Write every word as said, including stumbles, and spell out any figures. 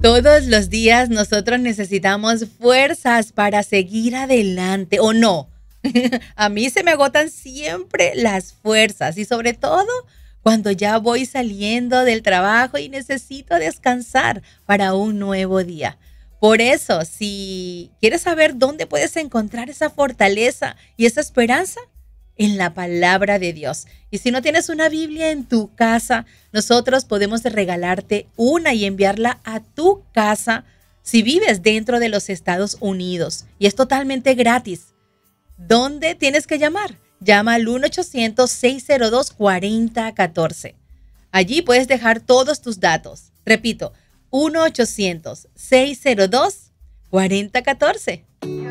Todos los días nosotros necesitamos fuerzas para seguir adelante, ¿o no? A mí se me agotan siempre las fuerzas y sobre todo cuando ya voy saliendo del trabajo y necesito descansar para un nuevo día. Por eso, si quieres saber dónde puedes encontrar esa fortaleza y esa esperanza, en la palabra de Dios. Y si no tienes una Biblia en tu casa, nosotros podemos regalarte una y enviarla a tu casa si vives dentro de los Estados Unidos. Y es totalmente gratis. ¿Dónde tienes que llamar? Llama al uno ochocientos, seis cero dos, cuatro cero uno cuatro. Allí puedes dejar todos tus datos. Repito, uno ochocientos, seis cero dos, cuatro cero uno cuatro.